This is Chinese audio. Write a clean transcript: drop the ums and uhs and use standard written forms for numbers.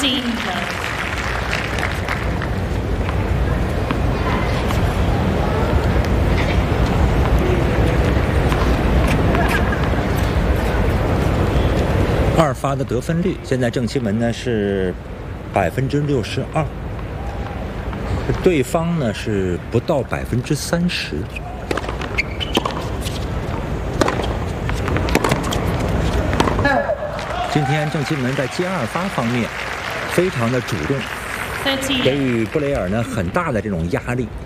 15 love. 二发的得分率，现在郑钦文呢是62%，对方呢是不到30%。今天郑钦文在接二发方面非常的主动，给予布雷尔呢很大的这种压力。